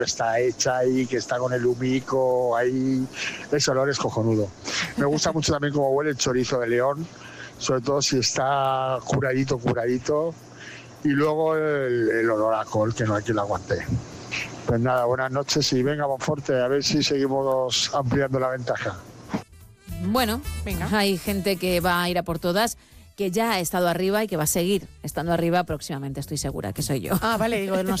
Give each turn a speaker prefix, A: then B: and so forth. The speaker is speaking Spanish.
A: está hecha ahí, que está con el humico ahí, ese olor es cojonudo. Me gusta mucho también cómo huele el chorizo de León, sobre todo si está curadito, y luego el olor a col, que no hay quien lo aguante. Pues nada, buenas noches y venga, Monforte, a ver si seguimos ampliando la ventaja.
B: Bueno,
C: Venga.
B: hay gente que va a ir a por todas, que ya ha estado arriba y que va a seguir estando arriba próximamente, estoy segura que soy yo.
C: Ah, vale, digo, no